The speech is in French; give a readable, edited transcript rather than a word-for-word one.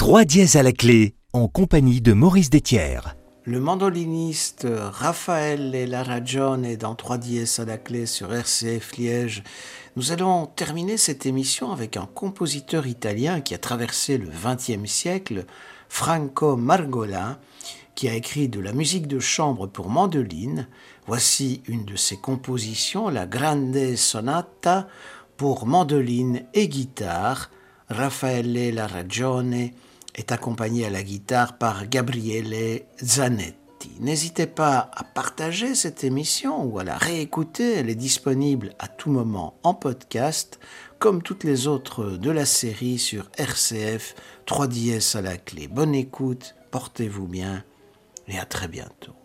3 dièses à la clé, en compagnie de Maurice Détière. Le mandoliniste Raffaele Larragione dans 3 dièses à la clé sur RCF Liège. Nous allons terminer cette émission avec un compositeur italien qui a traversé le XXe siècle, Franco Margola, qui a écrit de la musique de chambre pour mandoline. Voici une de ses compositions, la Grande Sonata pour mandoline et guitare. Raffaele Larragione est accompagné à la guitare par Gabriele Zanetti. N'hésitez pas à partager cette émission ou à la réécouter. Elle est disponible à tout moment en podcast, comme toutes les autres de la série sur RCF 3 dièses à la clé. Bonne écoute, portez-vous bien et à très bientôt.